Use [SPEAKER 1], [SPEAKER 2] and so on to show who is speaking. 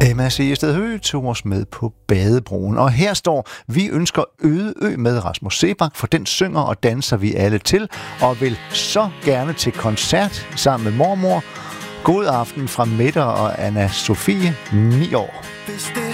[SPEAKER 1] Emma Segested Høgh tog os med på Badebroen. Og her står, vi ønsker Øde Ø med Rasmus Seebach, for den synger og danser vi alle til, og vil så gerne til koncert sammen med mormor. God aften fra Mette og Anna Sofie, 9 år.
[SPEAKER 2] Hvis det